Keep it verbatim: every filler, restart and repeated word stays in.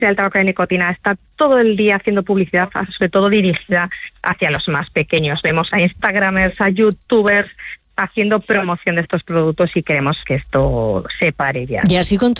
del tabaco de nicotina está todo el día haciendo publicidad, sobre todo dirigida hacia los más pequeños. Vemos a Instagramers, a YouTubers haciendo promoción de estos productos y queremos que esto se pare ya. Y así con